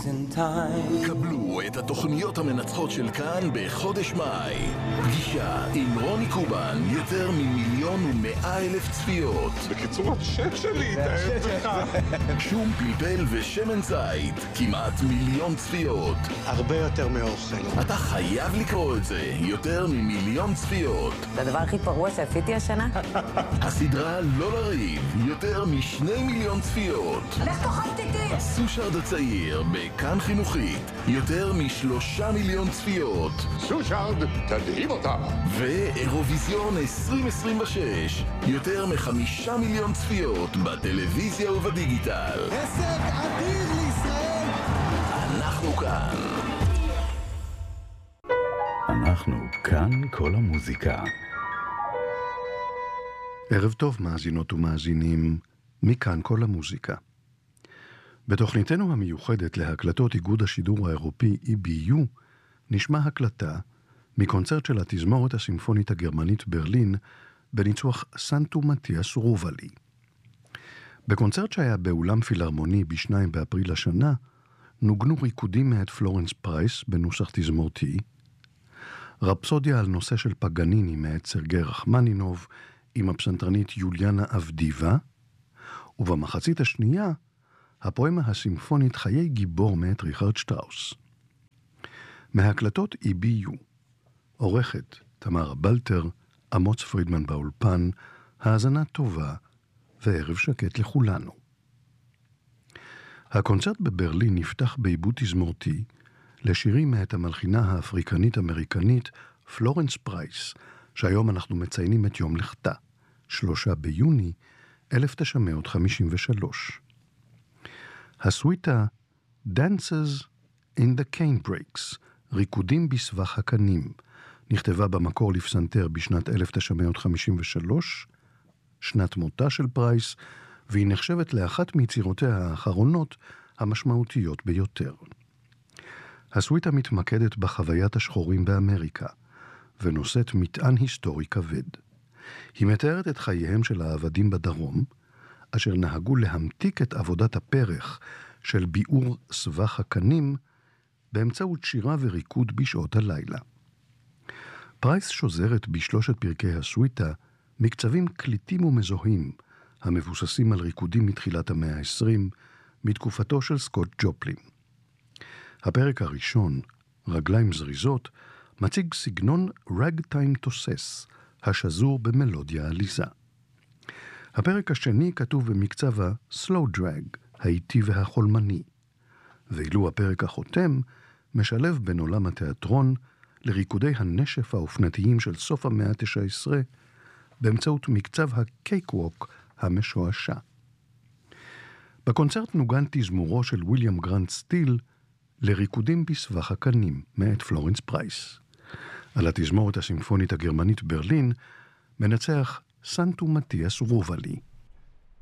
in time. קבלו את התוכניות המנצחות של כאן בחודש מאי. פגישה עם רוני קובן, יותר מ1,100,000 צפיות. בקיצור, השק שלי, תאר לך. שום פלפל ושמן זית, כמעט 1,000,000 צפיות. הרבה יותר מאוכל. אתה חייב לקרוא את זה, יותר מ1,000,000 צפיות. זה הדבר הכי פרוע שעשיתי השנה? הסדרה לא לריב, יותר מ2,000,000 צפיות. לך תאכל פתיתים! סושארד הצעיר, בכאן חינוכית, יותר מ3,000,000 צפיות. סושארד, תדהים אותם. ואירוויזיון 2026, יותר מ5,000,000 צפיות בטלוויזיה ובדיגיטל. הישג אדיר לישראל! אנחנו כאן. אנחנו כאן כל המוזיקה. ערב טוב מאזינות ומאזינים, מכאן כל המוזיקה. בתוכניתנו המיוחדת להקלטות איגוד השידור האירופי EBU, נשמע הקלטה מקונצרט של התזמורת הסימפונית הגרמנית ברלין, בניצוח סנטו מתיאס רובלי. בקונצרט שהיה באולם פילהרמוני ב-2 באפריל השנה, נוגנו ריקודים מאת פלורנס פרייס בנוסח תזמורתי, רפסודיה על נושא של פגניני מאת סרגי רחמנינוב עם הפסנתרנית יוליאנה אבדיבה, ובמחצית השנייה, הפואמה הסימפונית חיי גיבור מאת ריכרד שטראוס. מהקלטות EBU, עורכת תמרה בלטר, אמוץ פרידמן באולפן, האזנה טובה וערב שקט לכולנו. הקונצרט בברלין נפתח בעיבוד תזמורתי לשירים מאת המלחינה האפריקנית-אמריקנית פלורנס פרייס, שהיום אנחנו מציינים את יום לכתה, 3 ביוני 1953. הסוויטה Dances in the Canebrake, ריקודים בסבך הקנים, נכתבה במקור לפסנתר בשנת 1953, שנת מותה של פרייס, והיא נחשבת לאחת מיצירותיה האחרונות המשמעותיות ביותר. הסוויטה מתמקדת בחוויית השחורים באמריקה, ונושאת מטען היסטורי כבד. היא מתארת את חייהם של העבדים בדרום, אשר נהגו להמתיק את עבודת הפרח של ביעור סבך הקנים, באמצעות שירה וריקוד בשעות הלילה. פרייס שוזרת בשלושת פרקי הסוויטה מקצבים קליטים ומזוהים, המבוססים על ריקודים מתחילת המאה ה-20, מתקופתו של סקוט ג'ופלין. הפרק הראשון, רגליים זריזות, מציג סגנון רגטיים תוסס, השזור במלודיה עליזה. הפרק השני כתוב במקצב ה-slow drag, האיטי והחולמני, ואילו הפרק החותם משלב בין עולם התיאטרון לריקודי הנשף האופנתיים של סוף המאה ה-19, באמצעות מקצב הקייקווק המשועשע. בקונצרט נוגן תזמורו של וויליאם גרנט סטיל לריקודים בסבך הקנים מאת פלורנס פרייס. על התזמורת הסימפונית הגרמנית ברלין מנצח סנטו מתיאס רובלי.